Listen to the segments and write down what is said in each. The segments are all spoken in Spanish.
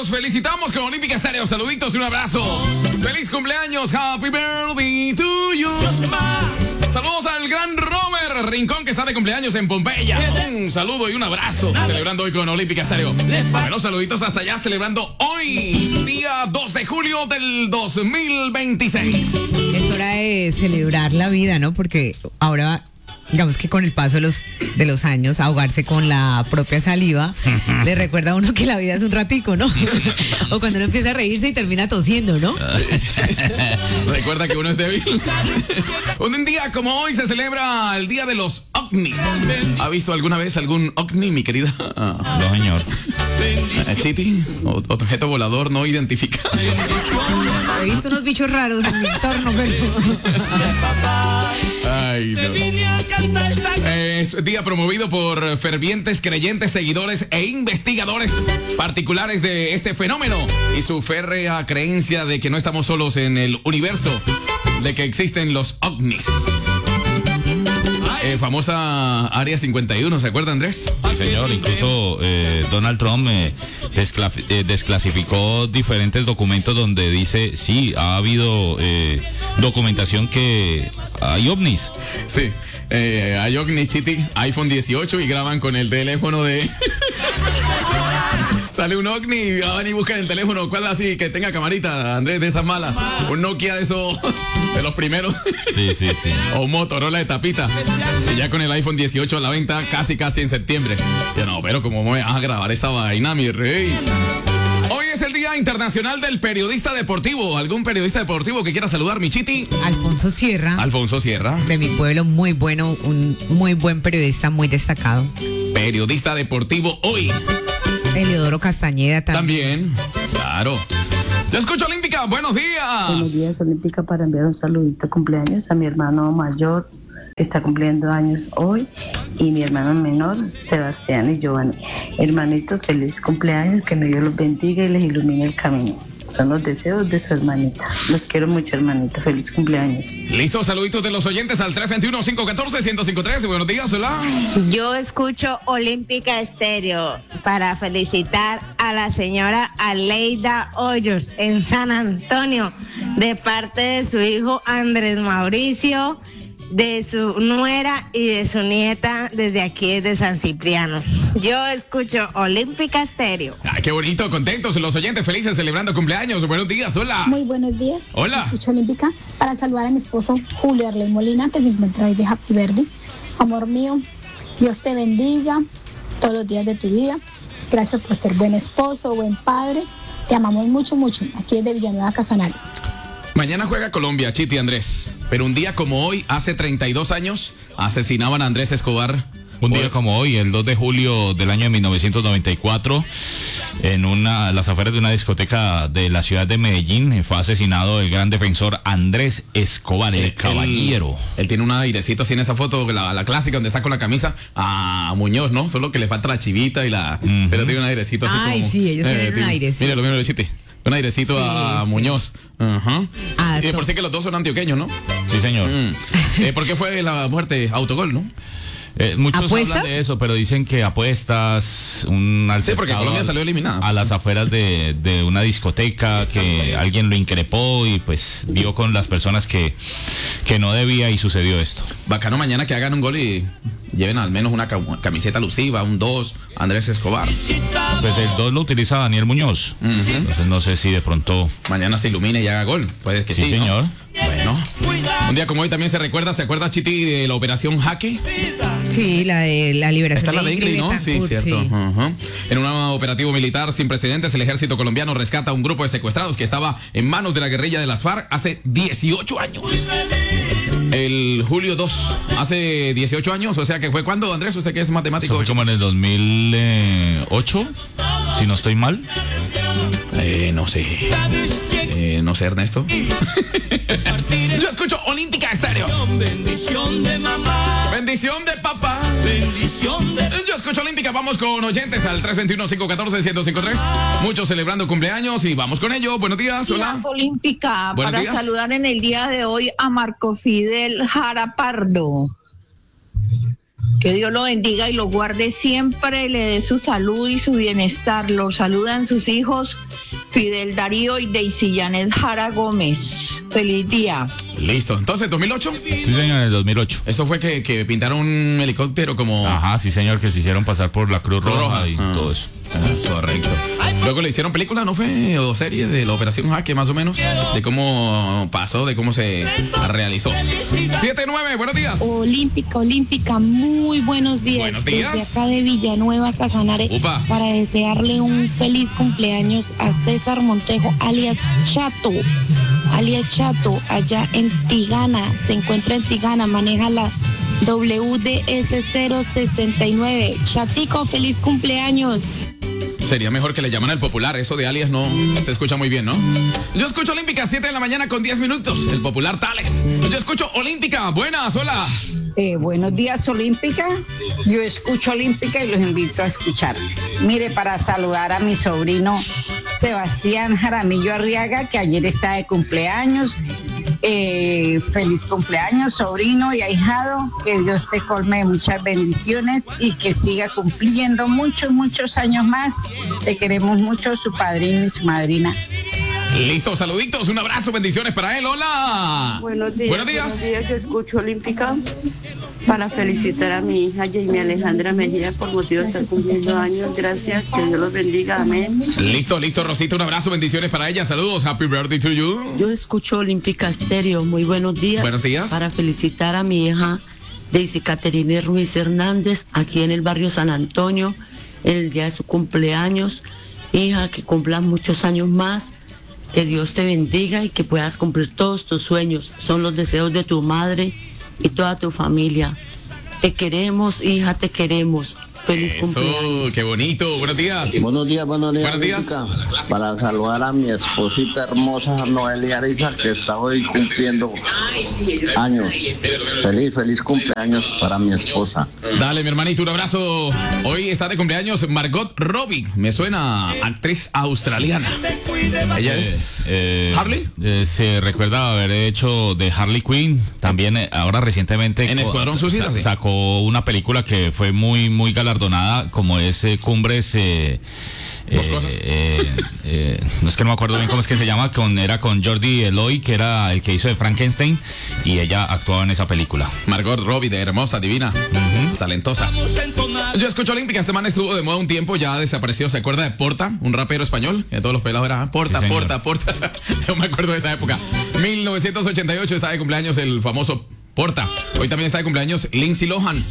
los felicitamos con Olímpica Estéreo. Saluditos y un abrazo. Feliz cumpleaños. Happy birthday to you. Saludos al gran Robert Rincón, que está de cumpleaños en Pompeya. Un saludo y un abrazo. Celebrando hoy con Olímpica Estéreo. Bueno, saluditos hasta allá, celebrando hoy, día 2 de julio del 2026. Es hora de celebrar la vida, ¿no? Porque ahora, digamos que con el paso de los años, ahogarse con la propia saliva le recuerda a uno que la vida es un ratico, ¿no? O cuando uno empieza a reírse y termina tosiendo, ¿no? Recuerda que uno es débil. Un día como hoy se celebra el Día de los OVNIs. ¿Ha visto alguna vez algún OVNI, mi querida? No, señor. Chiti, objeto volador no identificado. He visto unos bichos raros en mi entorno, pero... Ay, no. Es día promovido por fervientes creyentes, seguidores e investigadores particulares de este fenómeno y su férrea creencia de que no estamos solos en el universo, de que existen los ovnis. Famosa Área 51, ¿se acuerda, Andrés? Sí, señor. Incluso Donald Trump desclasificó diferentes documentos donde dice, sí, ha habido documentación que hay ovnis. Sí, hay ovnis, Chiti, iPhone 18 y graban con el teléfono de... Sale un ovni y van y buscan el teléfono. ¿Cuál así que tenga camarita, Andrés, de esas malas? Un Nokia de esos, de los primeros. Sí. O un Motorola de tapita. Y ya con el iPhone 18 a la venta casi en septiembre. Yo no, pero ¿cómo me vas a grabar esa vaina, mi rey? Hoy es el Día Internacional del Periodista Deportivo. ¿Algún periodista deportivo que quiera saludar, mi Chiti? Alfonso Sierra. De mi pueblo, muy bueno, un muy buen periodista, muy destacado. Periodista deportivo hoy. Eliodoro Castañeda también. Claro. Yo escucho Olímpica, buenos días. Buenos días, Olímpica, para enviar un saludito de cumpleaños a mi hermano mayor, que está cumpliendo años hoy, y mi hermano menor, Sebastián y Giovanni. Hermanitos, feliz cumpleaños, que Dios los bendiga y les ilumine el camino. Son los deseos de su hermanita. Los quiero mucho, hermanito. Feliz cumpleaños. Listo, saluditos de los oyentes al 321-514-1053. Buenos días, hola. Yo escucho Olímpica Estéreo para felicitar a la señora Aleida Hoyos en San Antonio, de parte de su hijo Andrés Mauricio, de su nuera y de su nieta desde aquí, desde San Cipriano. Yo escucho Olímpica Estéreo. Ay, qué bonito, contentos los oyentes, felices, celebrando cumpleaños. Buenos días, hola. Muy buenos días. Hola. Escucho Olímpica para saludar a mi esposo Julio Arley Molina, que se encuentra hoy de Happy Birthday. Amor mío, Dios te bendiga todos los días de tu vida. Gracias por ser buen esposo, buen padre. Te amamos mucho, mucho. Aquí desde Villanueva, Casanare. Mañana juega Colombia, Chiti, Andrés. Pero un día como hoy, hace 32 años, asesinaban a Andrés Escobar. Un día como hoy, el 2 de julio del año 1994, en las afueras de una discoteca de la ciudad de Medellín, fue asesinado el gran defensor Andrés Escobar, el caballero. Él tiene un airecito así en esa foto, la clásica, donde está con la camisa a Muñoz, ¿no? Solo que le falta la chivita y la... Pero tiene un airecito así como... Ay, sí, ellos tienen un airecito. Míralo, Chiti. Un airecito a Muñoz. Y por sí que los dos son antioqueños, ¿no? Sí, señor. ¿Por qué fue la muerte? Autogol, ¿no? Muchos ¿Apuestas? hablan de eso, pero dicen que apuestas, un Sí, porque Colombia salió eliminada. a las afueras de una discoteca, que alguien lo increpó y pues dio con las personas que no debía, y sucedió esto. Bacano mañana que hagan un gol y lleven al menos una camiseta alusiva, un 2, Andrés Escobar. Pues el 2 lo utiliza Daniel Muñoz. Entonces no sé si de pronto... Mañana se ilumine y haga gol. Puede que sí, Sí, señor. ¿no? Bueno. Un día como hoy también ¿se acuerda, Chiti, de la operación Jaque? Sí, la de la liberación. Está la de Ingrid, ¿no? Sí, cierto. Sí. En un operativo militar sin precedentes, el ejército colombiano rescata a un grupo de secuestrados que estaba en manos de la guerrilla de las FARC hace 18 años. El julio 2, hace 18 años, o sea que fue cuando, Andrés, usted que es matemático. Eso fue como en el 2008, si no estoy mal. No sé. No sé, Ernesto. Yo escucho Olímpica Estéreo. Bendición de mamá. Bendición de papá. Bendición de... Yo escucho Olímpica, vamos con oyentes al 321-514-1053. Muchos celebrando cumpleaños y vamos con ello. Buenos días, hola. Días Olímpica, Buenos para días. saludar en el día de hoy a Marco Fidel Jara Pardo. Que Dios lo bendiga y lo guarde siempre, le dé su salud y su bienestar. Lo saludan sus hijos Fidel Darío y Daisy Janet Jara Gómez. Feliz día. Listo. Entonces, ¿2008? Sí, señor, en el 2008. Eso fue que pintaron un helicóptero como... Ajá, sí, señor, que se hicieron pasar por la Cruz Roja y todo eso. Correcto. Luego le hicieron película, ¿no fue? O serie de la Operación Jaque, más o menos. De cómo pasó, de cómo se realizó. 7-9, buenos días. Olímpica, muy buenos días. Buenos días. Desde acá de Villanueva, Casanare, Upa. para desearle un feliz cumpleaños a César Montejo, alias Chato, allá en Tigana. Se encuentra en Tigana, maneja la WDS 069. Chatico, feliz cumpleaños. Sería mejor que le llaman al popular. Eso de alias no se escucha muy bien, ¿no? Yo escucho Olímpica, 7 de la mañana con 10 minutos. El popular Tales. Yo escucho Olímpica. Buenas, hola. Buenos días, Olímpica. Yo escucho Olímpica y los invito a escuchar. Mire, para saludar a mi sobrino Sebastián Jaramillo Arriaga, que ayer está de cumpleaños. Feliz cumpleaños, sobrino y ahijado. Que Dios te colme de muchas bendiciones y que siga cumpliendo muchos años más. Te queremos mucho, su padrino y su madrina. Listo, saluditos, un abrazo, bendiciones para él. Hola. Buenos días. Buenos días. Buenos días, yo escucho Olímpica para felicitar a mi hija Jamie Alejandra Mejía por motivo de estar cumpliendo años. Gracias, que Dios los bendiga, amén. Listo, Rosita, un abrazo, bendiciones para ella. Saludos, happy birthday to you. Yo escucho Olímpica Estéreo, muy buenos días. Buenos días. Para felicitar a mi hija Daisy Caterine Ruiz Hernández, aquí en el barrio San Antonio, en el día de su cumpleaños. Hija, que cumplas muchos años más. Que Dios te bendiga y que puedas cumplir todos tus sueños. Son los deseos de tu madre y toda tu familia. Te queremos, hija, te queremos. Feliz cumpleaños. Qué bonito. Buenos días. Buenos días. Buenos días. Para saludar a mi esposita hermosa, Noelia Arisa, que está hoy cumpliendo años. Feliz cumpleaños para mi esposa. Dale, mi hermanito, un abrazo. Hoy está de cumpleaños Margot Robbie. Me suena actriz australiana. Ella es Harley. Se recuerda haber hecho de Harley Quinn. También ahora recientemente en Escuadrón Suicida sacó una película que fue muy galardonada, como es Cumbres. Dos cosas. No es que no me acuerdo bien cómo es que se llama. Era con Jordi Eloy, que era el que hizo de Frankenstein, y ella actuaba en esa película. Margot Robbie, de hermosa, divina, talentosa. Yo escucho Olímpica. Este man estuvo de moda un tiempo, ya desapareció. ¿Se acuerda de Porta? Un rapero español, que todos los pelados eran Porta. Yo me acuerdo de esa época. 1988 está de cumpleaños el famoso Porta. Hoy también está de cumpleaños Lindsay Lohan.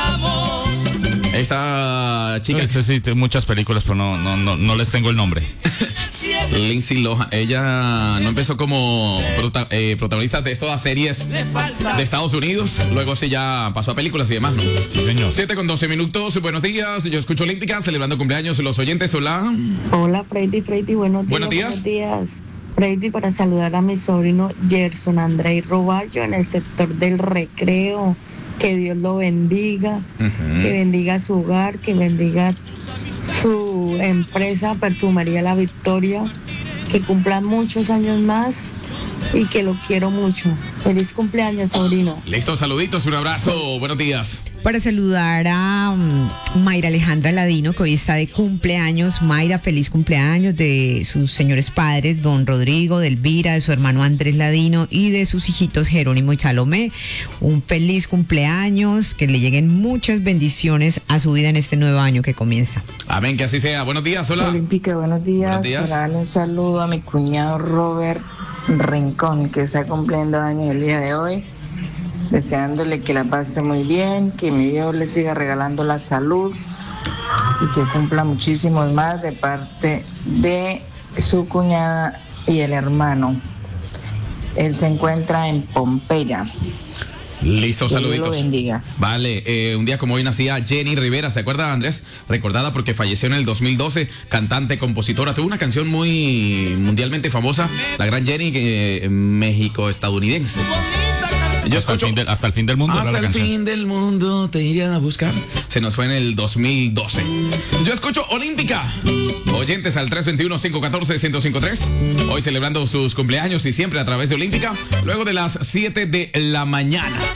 Esta chica. Sí, muchas películas, pero no les tengo el nombre. Lindsay Lohan, ella no empezó como protagonista de todas series de Estados Unidos, luego sí ya pasó a películas y demás, ¿no? Sí, señor. 7:12. Buenos días, yo escucho Olímpica, celebrando cumpleaños los oyentes. Hola. Hola, Freddy, buenos días. Buenos días. Freddy, para saludar a mi sobrino Gerson Andrei Roballo en el sector del Recreo. Que Dios lo bendiga, que bendiga su hogar, que bendiga su empresa Perfumería La Victoria, que cumpla muchos años más y que lo quiero mucho. Feliz cumpleaños, sobrino. Listo, saluditos, un abrazo, buenos días. Para saludar a Mayra Alejandra Ladino, que hoy está de cumpleaños. Mayra, feliz cumpleaños de sus señores padres, don Rodrigo, de Elvira, de su hermano Andrés Ladino y de sus hijitos Jerónimo y Salomé. Un feliz cumpleaños, que le lleguen muchas bendiciones a su vida en este nuevo año que comienza. Amén, que así sea. Buenos días, hola. Olímpica, buenos días. Buenos días. Para darle un saludo a mi cuñado Robert Rincón, que está cumpliendo años el día de hoy. Deseándole que la pase muy bien, que mi Dios le siga regalando la salud y que cumpla muchísimos más de parte de su cuñada y el hermano. Él se encuentra en Pompeya. Listo, saluditos. Dios lo bendiga. Vale, un día como hoy nacía Jenny Rivera, ¿se acuerda, Andrés? Recordada porque falleció en el 2012, cantante, compositora, tuvo una canción muy mundialmente famosa, la gran Jenny, México-estadounidense. Yo escucho, hasta el fin del mundo. Hasta el fin del mundo te iré a buscar. Se nos fue en el 2012. Yo escucho Olímpica. Oyentes al 321-514-1053. Hoy celebrando sus cumpleaños y siempre a través de Olímpica. Luego de las 7 de la mañana.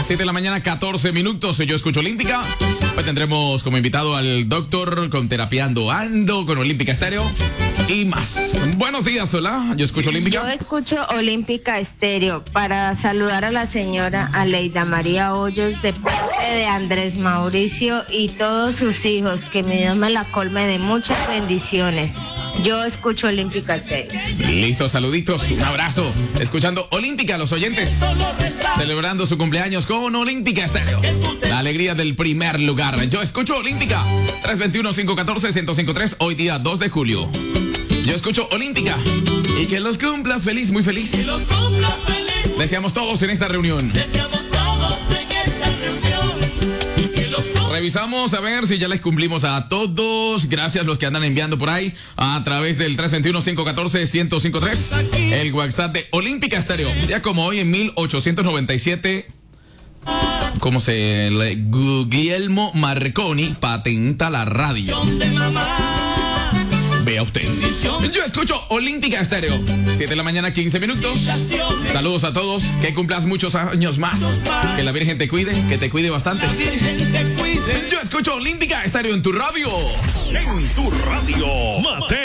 7 de la mañana, 14 minutos. Yo escucho Olímpica. Hoy tendremos como invitado al doctor con Terapiando Ando, con Olímpica Estéreo y más. Buenos días, hola. Yo escucho Olímpica. Yo escucho Olímpica Estéreo para saludar a la señora Aleida María Hoyos de parte de Andrés Mauricio y todos sus hijos. Que mi Dios me la colme de muchas bendiciones. Yo escucho Olímpica Estéreo. Listo, saluditos, un abrazo. Escuchando Olímpica, los oyentes celebrando su cumpleaños con Olímpica Estéreo. La alegría del primer lugar. Yo escucho Olímpica. 321-514-1053, hoy día 2 de julio. Yo escucho Olímpica. Y que los cumplas feliz, muy feliz. Deseamos todos en esta reunión. Revisamos a ver si ya les cumplimos a todos. Gracias a los que andan enviando por ahí a través del 321-514-1053. El WhatsApp de Olímpica Estéreo. Ya como hoy en 1897, Guglielmo Marconi patenta la radio. Vea usted. Yo escucho Olímpica Estéreo. 7 de la mañana, 15 minutos. Saludos a todos. Que cumplas muchos años más. Que la Virgen te cuide, que te cuide bastante. Yo escucho Olímpica Estéreo en tu radio. En tu radio.